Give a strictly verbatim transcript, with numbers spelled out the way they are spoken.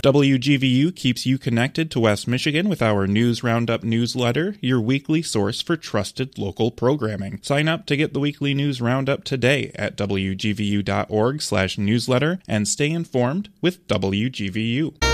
W G V U keeps you connected to West Michigan with our News Roundup newsletter, your weekly source for trusted local programming. Sign up to get the weekly News Roundup today at W G V U dot org slash newsletter and stay informed with W G V U.